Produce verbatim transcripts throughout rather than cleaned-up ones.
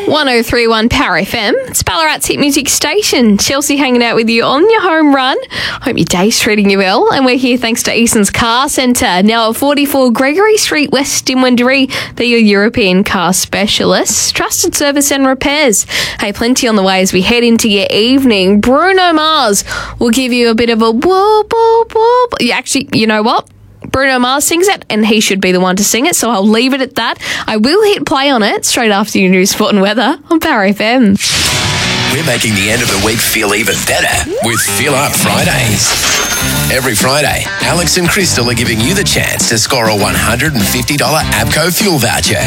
one oh three point one Power F M. It's Ballarat's hit music station. Chelsea hanging out with you on your home run. Hope your day's treating you well. And we're here thanks to Eason's Car Centre. Now at forty-four Gregory Street West in Wendouree. They're your European car specialists. Trusted service and repairs. Hey, plenty on the way as we head into your evening. Bruno Mars will give you a bit of a whoop, whoop, whoop. You actually, you know what? Bruno Mars sings it, and he should be the one to sing it, so I'll leave it at that. I will hit play on it straight after your news, sport and weather on Power F M. We're making the end of the week feel even better with Feel Up Fridays. Every Friday, Alex and Crystal are giving you the chance to score a one hundred fifty dollars ABCO fuel voucher.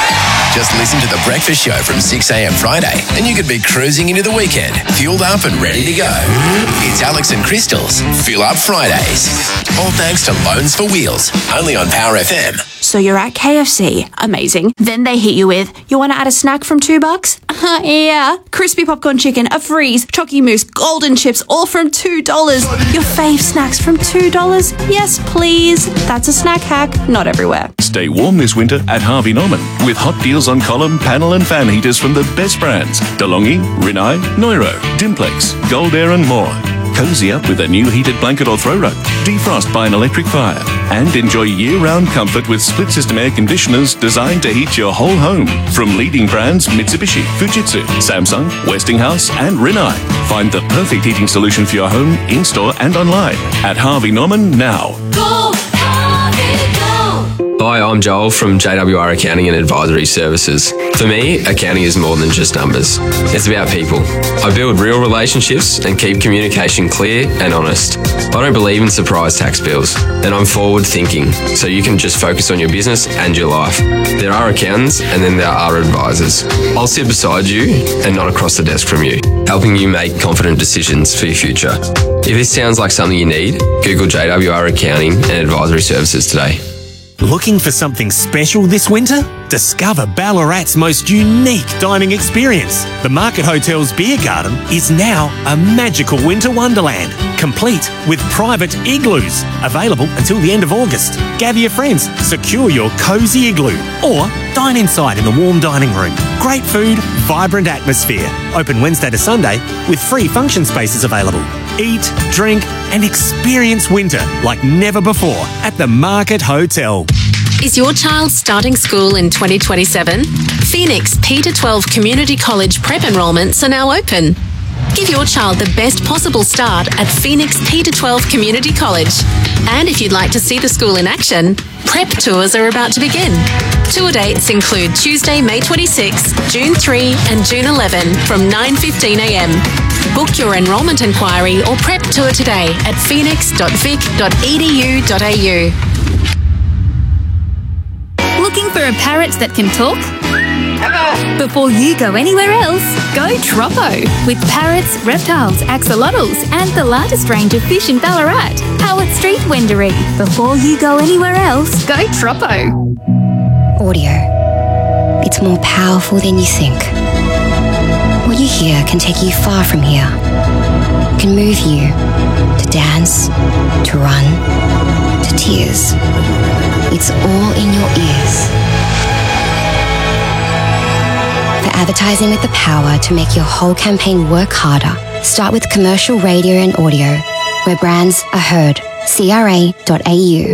Just listen to The Breakfast Show from six a.m. Friday and you could be cruising into the weekend, fueled up and ready to go. It's Alex and Crystal's Feel Up Fridays. All thanks to Loans for Wheels, only on Power F M. So you're at K F C. Amazing. Then they hit you with, you want to add a snack from two bucks? Uh, yeah. Crispy popcorn chicken, a freeze, chocky mousse, golden chips, all from two dollars. Your fave snacks from two dollars? Yes, please. That's a snack hack. Not everywhere. Stay warm this winter at Harvey Norman with hot deals on column, panel and fan heaters from the best brands. DeLonghi, Rinnai, Neuro, Dimplex, Gold Air and more. Cozy up with a new heated blanket or throw rug. Defrost by an electric fire. And enjoy year-round comfort with split-system air conditioners designed to heat your whole home. From leading brands Mitsubishi, Fujitsu, Samsung, Westinghouse and Rinnai. Find the perfect heating solution for your home, in-store and online at Harvey Norman now. Go, Harvey, go! Hi, I'm Joel from J W R Accounting and Advisory Services. For me, accounting is more than just numbers. It's about people. I build real relationships and keep communication clear and honest. I don't believe in surprise tax bills, and I'm forward thinking, so you can just focus on your business and your life. There are accountants and then there are advisors. I'll sit beside you and not across the desk from you, helping you make confident decisions for your future. If this sounds like something you need, Google J W R Accounting and Advisory Services today. Looking for something special this winter? Discover Ballarat's most unique dining experience. The Market Hotel's Beer Garden is now a magical winter wonderland, complete with private igloos, available until the end of August. Gather your friends, secure your cosy igloo, or dine inside in the warm dining room. Great food, vibrant atmosphere. Open Wednesday to Sunday with free function spaces available. Eat, drink and experience winter like never before at the Market Hotel. Is your child starting school in twenty twenty-seven? Phoenix P to twelve Community College prep enrolments are now open. Give your child the best possible start at Phoenix P to twelve Community College. And if you'd like to see the school in action, prep tours are about to begin. Tour dates include Tuesday, May twenty-sixth, June third and June eleventh from nine fifteen a m. Book your enrolment inquiry or prep tour today at phoenix dot vic dot e d u dot a u. Looking for a parrot that can talk? Before you go anywhere else, go Troppo. With parrots, reptiles, axolotls and the largest range of fish in Ballarat. Howard Street, Wendouree. Before you go anywhere else, go Troppo. Audio. It's more powerful than you think. What you hear can take you far from here. It can move you to dance, to run, to tears. It's all in your ears. For advertising with the power to make your whole campaign work harder, start with commercial radio and audio, where brands are heard. C R A dot A U.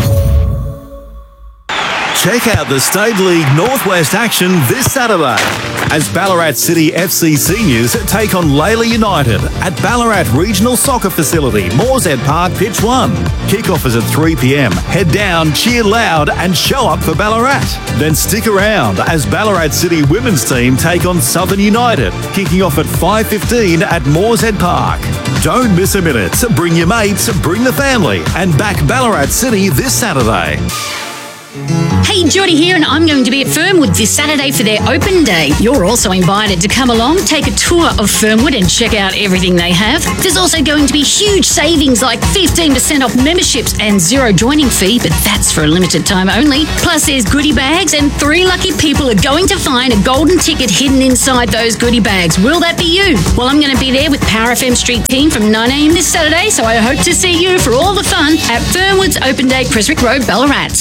Check out the State League Northwest action this Saturday as Ballarat City F C seniors take on Layla United at Ballarat Regional Soccer Facility, Moorshead Park, Pitch one. Kickoff is at three p m. Head down, cheer loud and show up for Ballarat. Then stick around as Ballarat City women's team take on Southern United, kicking off at five fifteen at Moorshead Park. Don't miss a minute. Bring your mates, bring the family and back Ballarat City this Saturday. Hey, Jody here, and I'm going to be at Fernwood this Saturday for their open day. You're also invited to come along, take a tour of Fernwood and check out everything they have. There's also going to be huge savings like fifteen percent off memberships and zero joining fee, but that's for a limited time only. Plus there's goodie bags and three lucky people are going to find a golden ticket hidden inside those goodie bags. Will that be you? Well, I'm going to be there with Power F M Street Team from nine a m this Saturday, so I hope to see you for all the fun at Fernwood's Open Day, Creswick Road, Ballarat.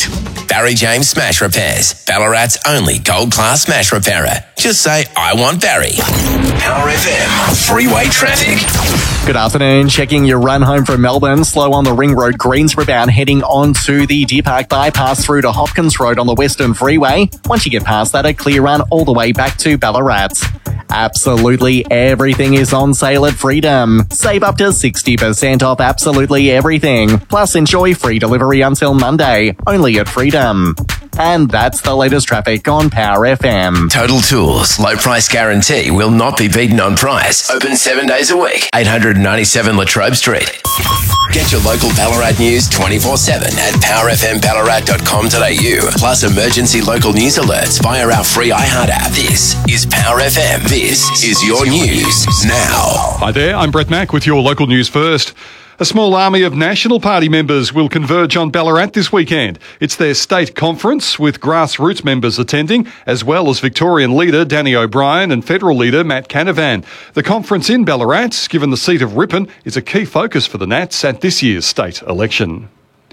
Barry James Smash Repairs, Ballarat's only gold-class smash repairer. Just say, I want Barry. Power F M, freeway traffic. Good afternoon. Checking your run home from Melbourne. Slow on the Ring Road Greensboro bound heading on to the Deer Park bypass through to Hopkins Road on the Western Freeway. Once you get past that, a clear run all the way back to Ballarat. Absolutely everything is on sale at Freedom. Save up to sixty percent off absolutely everything. Plus enjoy free delivery until Monday, only at Freedom. And that's the latest traffic on Power F M. Total Tools, low price guarantee, will not be beaten on price. Open seven days a week. eight ninety-seven Latrobe Street. Get your local Ballarat news twenty-four seven at power f m ballarat dot com dot a u. Plus emergency local news alerts via our free iHeart app. This is Power F M. This is your news now. Hi there, I'm Brett Mack with your local news first. A small army of National Party members will converge on Ballarat this weekend. It's their state conference with grassroots members attending, as well as Victorian leader Danny O'Brien and federal leader Matt Canavan. The conference in Ballarat, given the seat of Ripon, is a key focus for the Nats at this year's state election.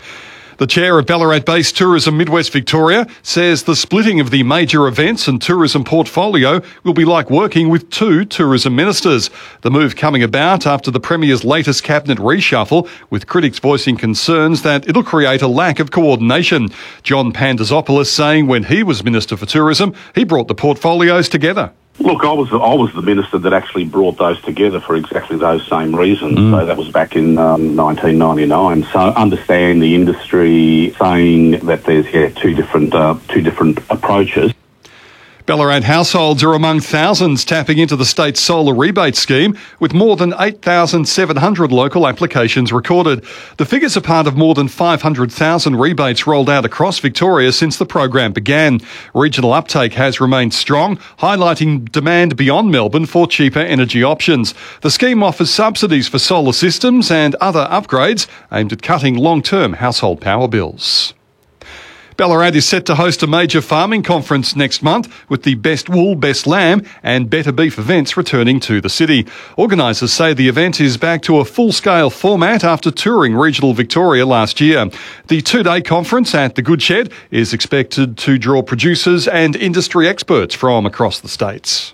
The chair of Ballarat-based Tourism Midwest Victoria says the splitting of the major events and tourism portfolio will be like working with two tourism ministers. The move coming about after the Premier's latest cabinet reshuffle, with critics voicing concerns that it'll create a lack of coordination. John Pandazopoulos saying when he was Minister for Tourism, he brought the portfolios together. Look, I was I was the minister that actually brought those together for exactly those same reasons. Mm. So that was back in um, nineteen ninety-nine. So understand the industry saying that there's yeah two different uh, two different approaches. Ballarat households are among thousands tapping into the state's solar rebate scheme, with more than eight thousand seven hundred local applications recorded. The figures are part of more than five hundred thousand rebates rolled out across Victoria since the program began. Regional uptake has remained strong, highlighting demand beyond Melbourne for cheaper energy options. The scheme offers subsidies for solar systems and other upgrades aimed at cutting long-term household power bills. Ballarat is set to host a major farming conference next month, with the Best Wool, Best Lamb and Better Beef events returning to the city. Organisers say the event is back to a full-scale format after touring regional Victoria last year. The two-day conference at the Good Shed is expected to draw producers and industry experts from across the states.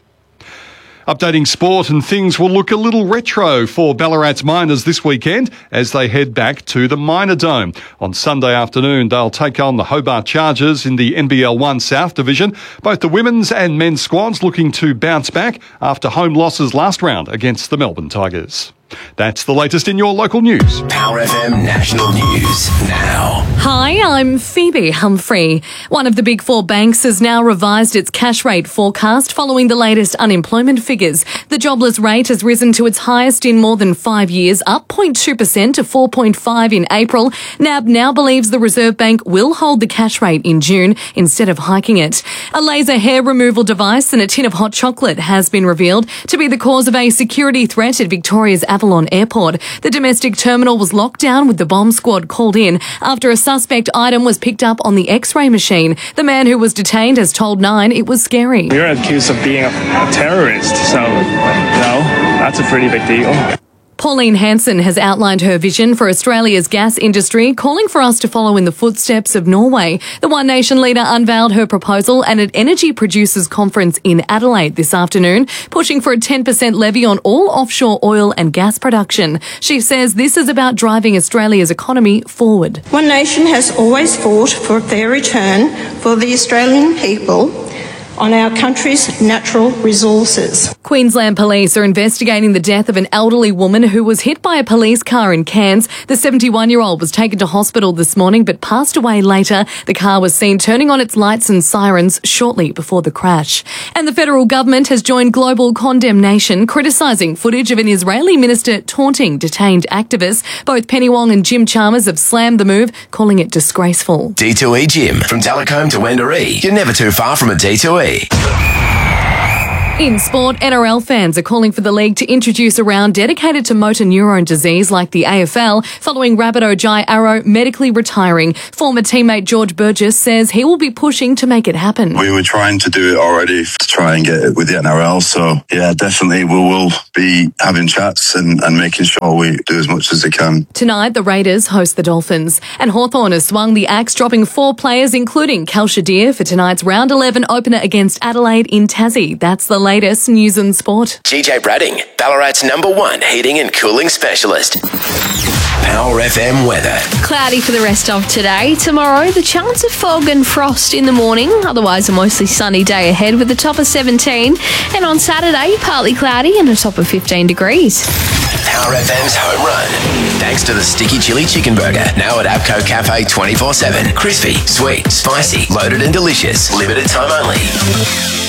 Updating sport, and things will look a little retro for Ballarat's Miners this weekend as they head back to the Miner Dome. On Sunday afternoon, they'll take on the Hobart Chargers in the N B L one South Division. Both the women's and men's squads looking to bounce back after home losses last round against the Melbourne Tigers. That's the latest in your local news. Power F M National News now. Hi, I'm Phoebe Humphrey. One of the big four banks has now revised its cash rate forecast following the latest unemployment figures. The jobless rate has risen to its highest in more than five years, up zero point two percent to four point five in April. N A B now believes the Reserve Bank will hold the cash rate in June instead of hiking it. A laser hair removal device and a tin of hot chocolate has been revealed to be the cause of a security threat at Victoria's Avalon Airport. The domestic terminal was locked down with the bomb squad called in after a suspect item was picked up on the X-ray machine. The man who was detained has told Nine it was scary. We were accused of being a, a terrorist, so, you know, that's a pretty big deal. Pauline Hanson has outlined her vision for Australia's gas industry, calling for us to follow in the footsteps of Norway. The One Nation leader unveiled her proposal at an energy producers conference in Adelaide this afternoon, pushing for a ten percent levy on all offshore oil and gas production. She says this is about driving Australia's economy forward. One Nation has always fought for a fair return for the Australian people on our country's natural resources. Queensland police are investigating the death of an elderly woman who was hit by a police car in Cairns. The seventy-one-year-old was taken to hospital this morning but passed away later. The car was seen turning on its lights and sirens shortly before the crash. And the federal government has joined global condemnation, criticising footage of an Israeli minister taunting detained activists. Both Penny Wong and Jim Chalmers have slammed the move, calling it disgraceful. D two E Gym. From Talcombe to Wendouree, you're never too far from a D two E. In sport, N R L fans are calling for the league to introduce a round dedicated to motor neurone disease like the A F L, following Rabbitoh Jai Arrow medically retiring. Former teammate George Burgess says he will be pushing to make it happen. We were trying to do it already to try and get it with the N R L, so yeah, definitely we will be having chats and, and making sure we do as much as we can. Tonight, the Raiders host the Dolphins, and Hawthorn has swung the axe, dropping four players, including Cal Shadir, for tonight's round eleven opener against Adelaide in Tassie. That's the latest news and sport. G J Bradding, Ballarat's number one heating and cooling specialist. Power F M weather. Cloudy for the rest of today. Tomorrow, the chance of fog and frost in the morning. Otherwise, a mostly sunny day ahead with a top of seventeen. And on Saturday, partly cloudy and a top of fifteen degrees. Power F M's home run. Thanks to the Sticky Chili Chicken Burger. Now at Abco Cafe twenty-four seven. Crispy, sweet, spicy, loaded and delicious. Limited time only.